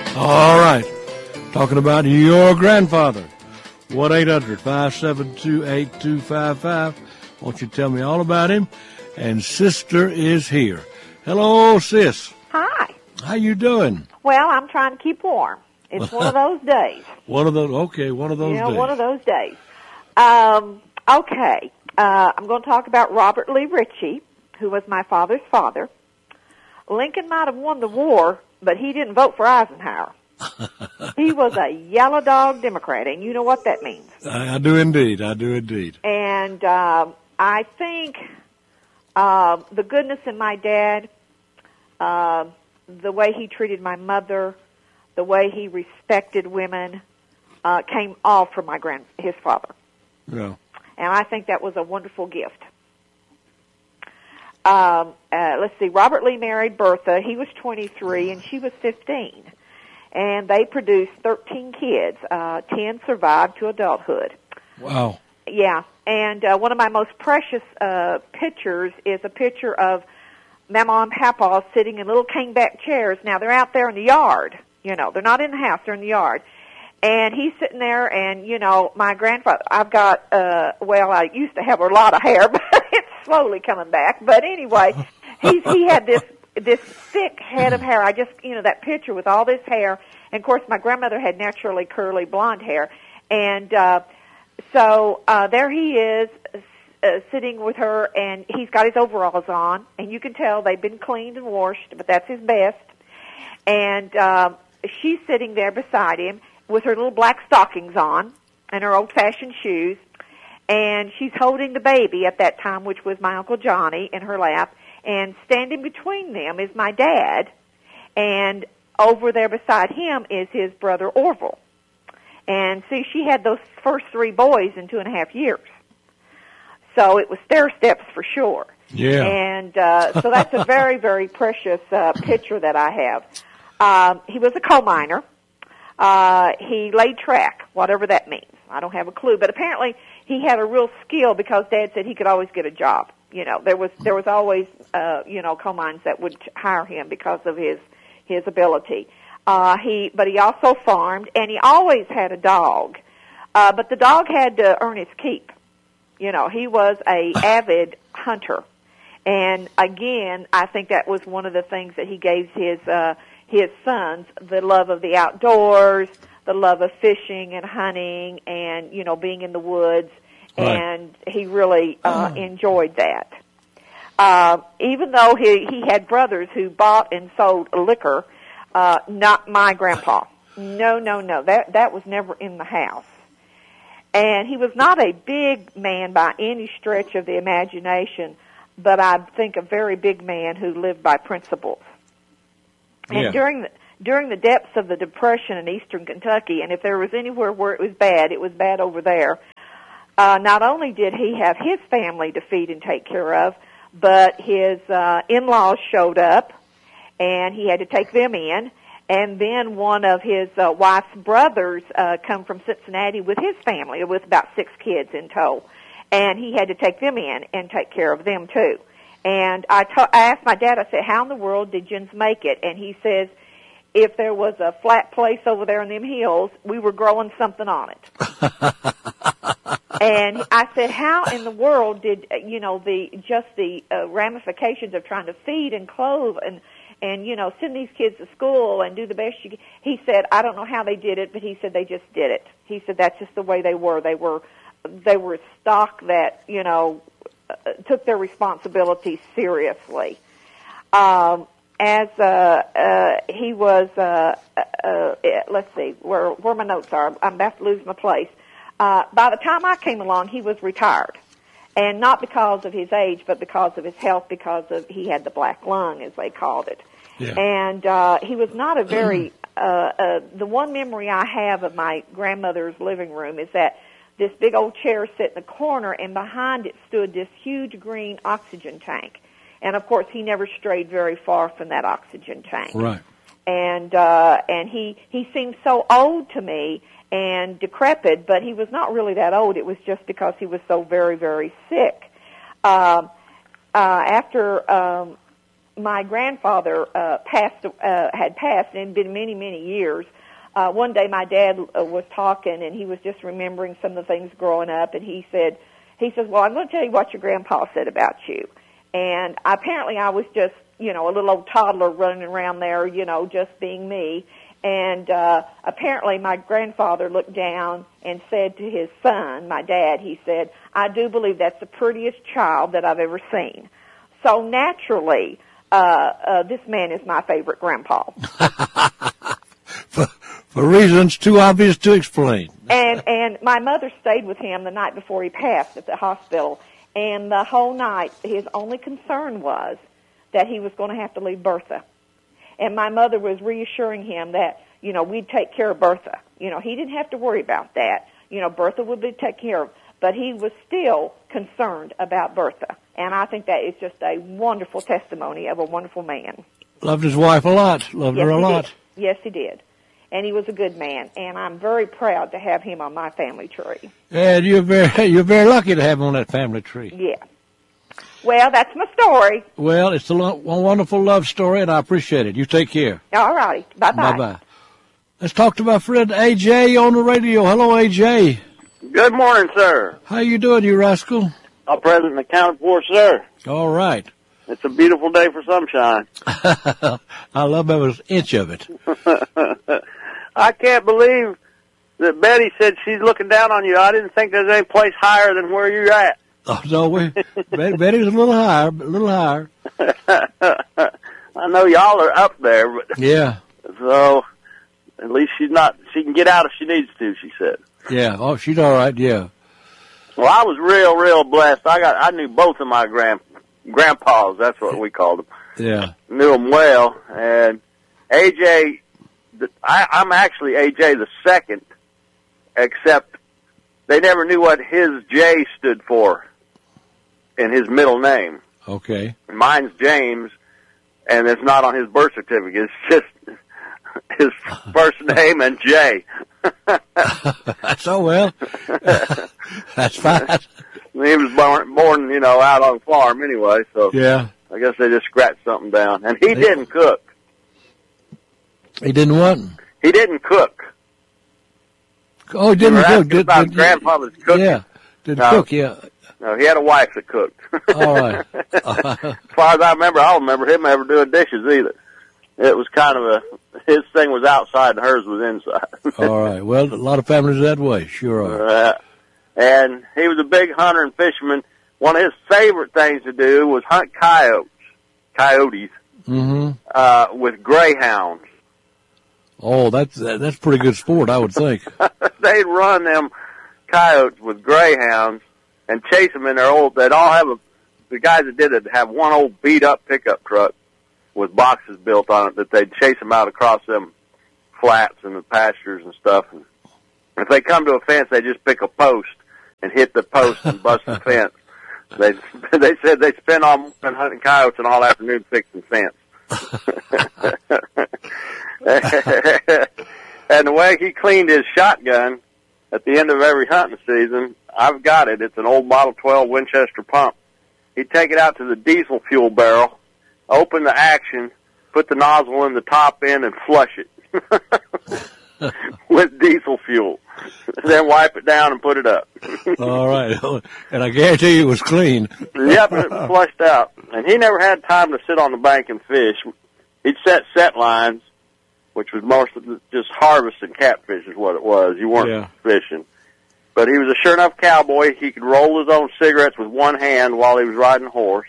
All right. Talking about your grandfather. 1-800-572-8255. Won't you tell me all about him? And Sister is here. Hello, Sis. Hi. How you doing? Well, I'm trying to keep warm. It's one of those days. One of those days. One of those days. Okay. I'm going to talk about Robert Lee Ritchie, who was my father's father. Lincoln might have won the war, but he didn't vote for Eisenhower. He was a yellow dog Democrat, and you know what that means. I do indeed. And I think the goodness in my dad, the way he treated my mother, the way he respected women, came all from his father. Yeah. And I think that was a wonderful gift. Let's see. Robert Lee married Bertha. He was 23, and she was 15. And they produced 13 kids. 10 survived to adulthood. Wow. Yeah. And one of my most precious pictures is a picture of Mama and Papa sitting in little caneback chairs. Now, they're out there in the yard. You know, they're not in the house. They're in the yard. And he's sitting there, and, you know, my grandfather, I've got, I used to have a lot of hair, but it's slowly coming back. But anyway, he had this thick head of hair. I just, that picture with all this hair. And, of course, my grandmother had naturally curly blonde hair. And so there he is sitting with her, and he's got his overalls on. And you can tell they've been cleaned and washed, but that's his best. And she's sitting there beside him with her little black stockings on and her old-fashioned shoes. And she's holding the baby at that time, which was my Uncle Johnny, in her lap. And standing between them is my dad, and over there beside him is his brother Orville. And see, she had those first 3 boys in 2.5 years. So it was stair steps for sure. Yeah. And so that's a very, very precious picture that I have. He was a coal miner. He laid track, whatever that means. I don't have a clue. But apparently he had a real skill because Dad said he could always get a job. You know, there was always, coal mines that would hire him because of his ability. But he also farmed, and he always had a dog. But the dog had to earn his keep. You know, he was a avid hunter. And again, I think that was one of the things that he gave his sons, the love of the outdoors, the love of fishing and hunting and, being in the woods. Right. And he really enjoyed that. Even though he had brothers who bought and sold liquor, not my grandpa. No. That was never in the house. And he was not a big man by any stretch of the imagination, but I think a very big man who lived by principles. And Yeah. during the depths of the Depression in eastern Kentucky, and if there was anywhere where it was bad over there. Not only did he have his family to feed and take care of, but his in-laws showed up, and he had to take them in. And then one of his wife's brothers come from Cincinnati with his family, with about 6 kids in tow. And he had to take them in and take care of them, too. And I asked my dad, I said, how in the world did Jens make it? And he says, if there was a flat place over there in them hills, we were growing something on it. And I said, how in the world did, the ramifications of trying to feed and clothe and send these kids to school and do the best you can. He said, I don't know how they did it, but he said they just did it. He said that's just the way they were. They were stock that, took their responsibility seriously. He was, let's see, where my notes are. I'm about to lose my place. By the time I came along, he was retired. And not because of his age, but because of his health, he had the black lung, as they called it. Yeah. And he was not a very, the one memory I have of my grandmother's living room is that this big old chair sat in the corner, and behind it stood this huge green oxygen tank. And, of course, he never strayed very far from that oxygen tank. Right. And he seemed so old to me and decrepit, but he was not really that old. It was just because he was so very, very sick. After my grandfather had passed, and it had been many, many years. One day my dad was talking, and he was just remembering some of the things growing up, and he says, well, I'm going to tell you what your grandpa said about you. And apparently I was just, a little old toddler running around there, just being me. And apparently my grandfather looked down and said to his son, my dad, he said, I do believe that's the prettiest child that I've ever seen. So naturally, this man is my favorite grandpa. For reasons too obvious to explain. And my mother stayed with him the night before he passed at the hospital. And the whole night, his only concern was that he was going to have to leave Bertha. And my mother was reassuring him that, we'd take care of Bertha. He didn't have to worry about that. Bertha would be taken care of. But he was still concerned about Bertha. And I think that is just a wonderful testimony of a wonderful man. Loved his wife a lot. Loved her a lot. Yes, he did. And he was a good man. And I'm very proud to have him on my family tree. And you're very lucky to have him on that family tree. Yeah. Well, that's my story. Well, it's a wonderful love story, and I appreciate it. You take care. All righty. Bye-bye. Bye-bye. Let's talk to my friend A.J. on the radio. Hello, A.J. Good morning, sir. How you doing, you rascal? All present and accounted for, sir. All right. It's a beautiful day for sunshine. I love every inch of it. I can't believe that Betty said she's looking down on you. I didn't think there's any place higher than where you're at. Oh, no, Betty's a little higher, I know y'all are up there, but yeah. So at least she can get out if she needs to, she said. Yeah. Oh, she's all right. Yeah. Well, I was real blessed. I knew both of my grandpas. That's what we called them. Yeah. Knew them well. And AJ, I'm actually AJ the second, except they never knew what his J stood for in his middle name. Okay. Mine's James, and it's not on his birth certificate. It's just his first name and J. So well, that's fine. He was born, out on the farm anyway, so yeah. I guess they just scratched something down. And he didn't cook. He didn't what? He didn't cook. Oh, he didn't cook. About grandfather's cooking. Yeah, didn't cook. Yeah. No, he had a wife that cooked. All right. As far as I don't remember him ever doing dishes either. It was kind of his thing was outside and hers was inside. All right. Well, a lot of families that way, sure are. And he was a big hunter and fisherman. One of his favorite things to do was hunt coyotes, with greyhounds. Oh, that's pretty good sport, I would think. They'd run them coyotes with greyhounds and chase them in their they'd all have the guys that did it have one old beat up pickup truck with boxes built on it that they'd chase them out across them flats and the pastures and stuff. And if they come to a fence, they just pick a post and hit the post and bust the fence. They said they spend all morning hunting coyotes and all afternoon fixing fence. And the way he cleaned his shotgun at the end of every hunting season, I've got it. It's an old Model 12 Winchester pump. He'd take it out to the diesel fuel barrel, open the action, put the nozzle in the top end, and flush it with diesel fuel. Then wipe it down and put it up. All right. And I guarantee you it was clean. Yep, it was flushed out. And he never had time to sit on the bank and fish. He'd set lines, which was mostly just harvesting catfish is what it was. You weren't fishing. But he was a sure enough cowboy. He could roll his own cigarettes with one hand while he was riding a horse.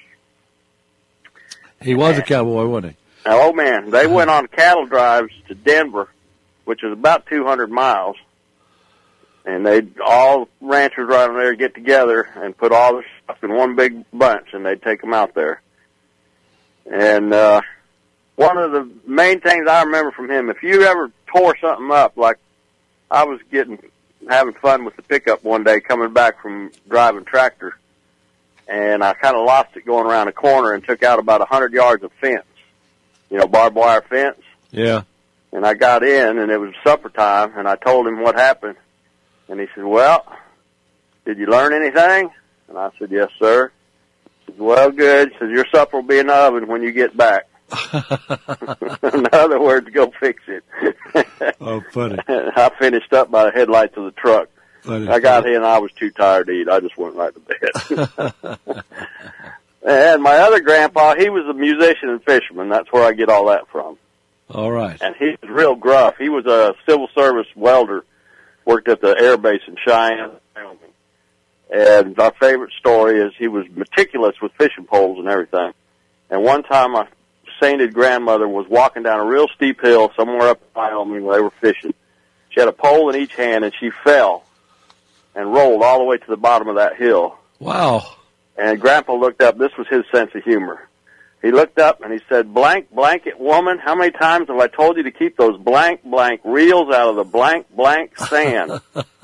He was a cowboy, wasn't he? Oh, man. They went on cattle drives to Denver, which is about 200 miles. And all ranchers right on there get together and put all their stuff in one big bunch, and they'd take them out there. And one of the main things I remember from him, if you ever tore something up, like I was having fun with the pickup one day coming back from driving tractor, and I kind of lost it going around a corner and took out about 100 yards of fence, barbed wire fence. Yeah. And I got in, and it was supper time, and I told him what happened. And he said, well, did you learn anything? And I said, yes, sir. He Well, good. So your supper will be in the oven when you get back. In other words, go fix it. Oh, funny. I finished up by the headlights of the truck. Funny. I got here and I was too tired to eat. I just went right to bed. And my other grandpa, he was a musician and fisherman. That's where I get all that from. All right. And he was real gruff. He was a civil service welder, worked at the air base in Cheyenne. And our favorite story is he was meticulous with fishing poles and everything. And one time my sainted grandmother was walking down a real steep hill somewhere up in Wyoming where they were fishing. She had a pole in each hand, and she fell and rolled all the way to the bottom of that hill. Wow. And Grandpa looked up. This was his sense of humor. He looked up and he said, "Blank, blanket woman, how many times have I told you to keep those blank, blank reels out of the blank, blank sand?"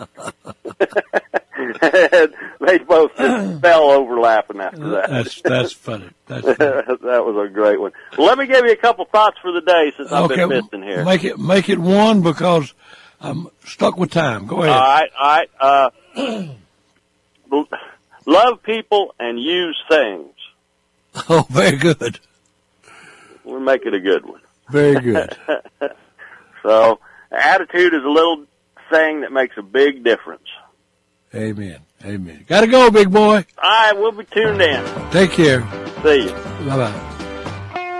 And they both just fell over laughing after that. That's funny. That's funny. That was a great one. Well, let me give you a couple thoughts for the day since I've been missing here. Make it one because I'm stuck with time. Go ahead. All right. Love people and use things. Oh, very good. We'll make it a good one. Very good. So, attitude is a little thing that makes a big difference. Amen. Amen. Got to go, big boy. All right, we'll be tuned in. Take care. See you. Bye-bye.